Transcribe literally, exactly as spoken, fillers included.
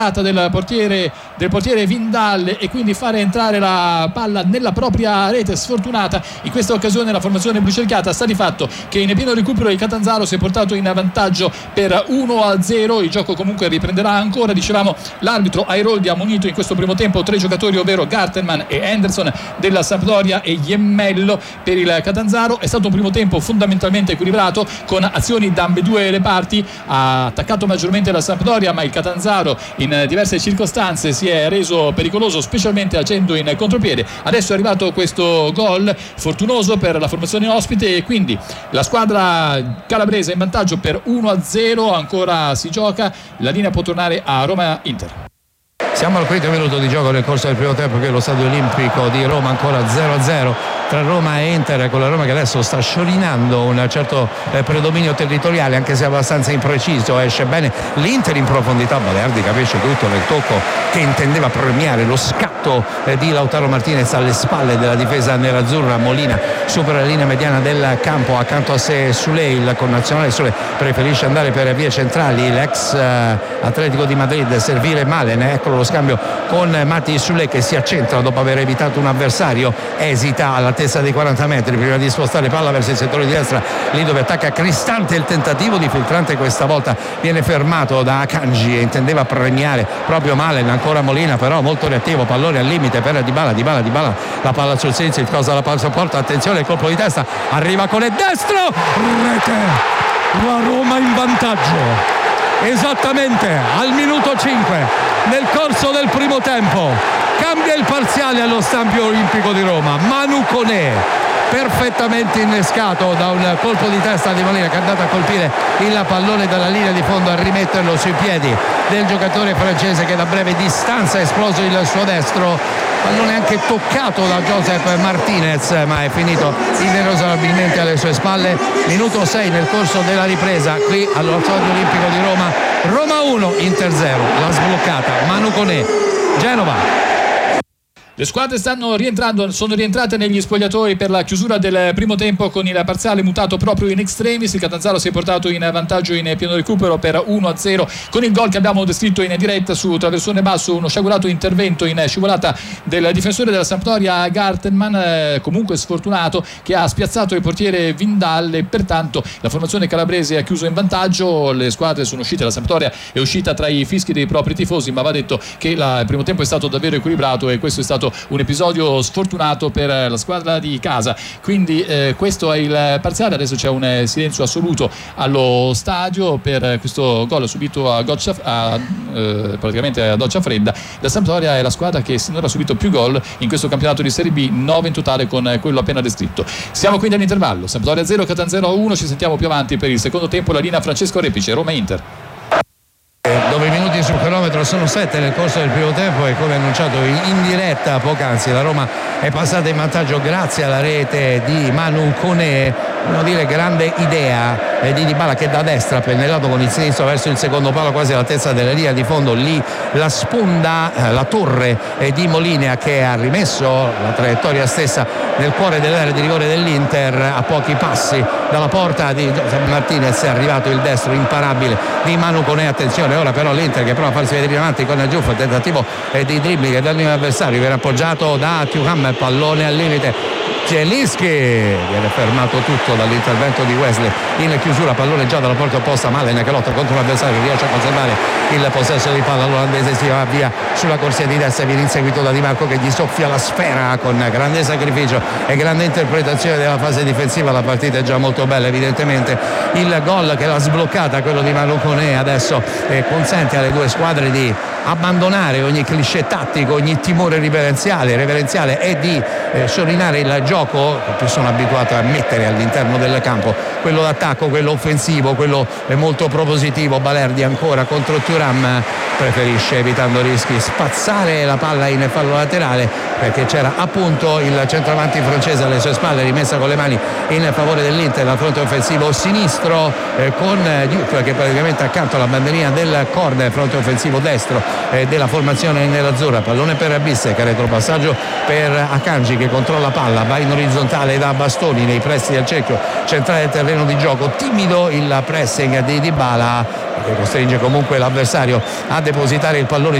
del portiere, del portiere Vindal e quindi fare entrare la palla nella propria rete sfortunata. In questa occasione la formazione blucerchiata sta di fatto che in pieno recupero il Catanzaro si è portato in vantaggio per uno a zero. Il gioco comunque riprenderà ancora, dicevamo l'arbitro Airoldi ha munito in questo primo tempo tre giocatori, ovvero Gartenman e Henderson della Sampdoria e Iemmello per il Catanzaro. È stato un primo tempo fondamentalmente equilibrato con azioni da ambedue le parti. Ha attaccato maggiormente la Sampdoria, ma il Catanzaro in in diverse circostanze si è reso pericoloso, specialmente agendo in contropiede. Adesso è arrivato questo gol fortunoso per la formazione ospite e quindi la squadra calabrese in vantaggio per uno a zero. Ancora si gioca, la linea può tornare a Roma-Inter. Siamo al quinto minuto di gioco nel corso del primo tempo, che è lo Stadio Olimpico di Roma, ancora zero a zero tra Roma e Inter, con la Roma che adesso sta sciorinando un certo eh, predominio territoriale, anche se abbastanza impreciso. Esce bene l'Inter in profondità, Balerdi capisce tutto nel tocco che intendeva premiare lo scatto eh, di Lautaro Martinez alle spalle della difesa nerazzurra. Molina supera la linea mediana del campo, accanto a sé Soulé, il connazionale Soulé preferisce andare per vie centrali, l'ex eh, Atletico di Madrid, servire Malen, eccolo lo scambio con Mati Soulé che si accentra dopo aver evitato un avversario, esita alla dei quaranta metri prima di spostare palla verso il settore di destra, lì dove attacca Cristante. Il tentativo di filtrante questa volta viene fermato da Akanji e intendeva premiare proprio Malen. Ancora Molina però molto reattivo, pallone al limite per Dybala, Dybala, Dybala, la palla sul sinistro, il cosa la palla sul porta, attenzione il colpo di testa, arriva con il destro, rete, la Roma in vantaggio esattamente al minuto cinque nel corso del primo tempo. Cambia il parziale allo Stadio Olimpico di Roma. Manu Koné perfettamente innescato da un colpo di testa di Molina che è andato a colpire il pallone dalla linea di fondo, a rimetterlo sui piedi del giocatore francese che da breve distanza ha esploso il suo destro. Pallone anche toccato da Joseph Martinez, ma è finito inesorabilmente alle sue spalle. Minuto sei nel corso della ripresa qui allo Stadio Olimpico di Roma. Roma uno, Inter zero. La sbloccata Manu Koné. Genova. Le squadre stanno rientrando, sono rientrate negli spogliatoi per la chiusura del primo tempo con il parziale mutato proprio in extremis. Il Catanzaro si è portato in vantaggio in pieno recupero per uno a zero con il gol che abbiamo descritto in diretta su traversone basso, uno sciagurato intervento in scivolata del difensore della Sampdoria Gartenman, eh, comunque sfortunato, che ha spiazzato il portiere Vindal e pertanto la formazione calabrese ha chiuso in vantaggio. Le squadre sono uscite, la Sampdoria è uscita tra i fischi dei propri tifosi, ma va detto che la, il primo tempo è stato davvero equilibrato e questo è stato un episodio sfortunato per la squadra di casa. Quindi eh, questo è il parziale. Adesso c'è un silenzio assoluto allo stadio per questo gol subito a goccia a, eh, praticamente a doccia fredda. La Sampdoria è la squadra che sinora ha subito più gol in questo campionato di Serie B, nove in totale con quello appena descritto. Siamo quindi all'intervallo, Sampdoria zero, Catanzaro uno. Ci sentiamo più avanti per il secondo tempo. La linea Francesco Repice, Roma-Inter. Dove i minuti sul cronometro sono sette nel corso del primo tempo e come annunciato in diretta poc'anzi la Roma è passata in vantaggio grazie alla rete di Manu Koné, uno dire grande idea di Dybala che da destra pennellato con il sinistro verso il secondo palo quasi all'altezza della linea di fondo, lì la sponda, la torre di Molina che ha rimesso la traiettoria stessa nel cuore dell'area di rigore dell'Inter a pochi passi dalla porta di Joseph Martinez. È arrivato il destro imparabile di Manu Koné, attenzione ora però l'Inter che prova a farsi vedere in avanti con Giuffo, tentativo di dribbling dal mio avversario, viene appoggiato da Thuram, pallone al limite, Zielinski, viene fermato tutto dall'intervento di Wesley in chiusura, pallone già dalla porta opposta, Malen che lotta contro un avversario, riesce a conservare il possesso di palla, l'olandese si va via sulla corsia di destra, viene inseguito da Di Marco che gli soffia la sfera con grande sacrificio e grande interpretazione della fase difensiva. La partita è già molto bella, evidentemente il gol che l'ha sbloccata, quello di Manu Koné, adesso eh, consente alle due squadre di abbandonare ogni cliché tattico, ogni timore reverenziale, reverenziale e di eh, sciorinare il gioco che più sono abituato a mettere all'interno del campo, quello d'attacco, quello offensivo, quello molto propositivo. Balerdi ancora contro Thuram, preferisce evitando rischi spazzare la palla in fallo laterale, perché c'era appunto il centravanti francese alle sue spalle, rimessa con le mani in favore dell'Inter dal fronte offensivo sinistro, eh, con Diouf che praticamente accanto alla bandierina del corner, fronte offensivo destro eh, della formazione nerazzurra. Pallone per Bissek, retropassaggio per Akanji che controlla palla, va in orizzontale da Bastoni nei pressi del cerchio centrale del terreno di gioco, timido il pressing di Dybala che costringe comunque l'avversario a depositare il pallone